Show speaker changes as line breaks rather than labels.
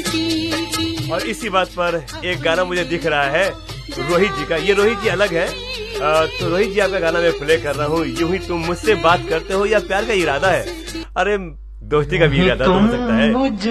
और इसी बात पर एक गाना मुझे दिख रहा है रोहित जी का। ये रोहित जी अलग है, तो रोहित जी आपका गाना मैं प्ले कर रहा हूँ। यूं ही तुम मुझसे बात करते हो या प्यार का इरादा है? अरे दोस्ती का भी इरादा तो हो सकता है।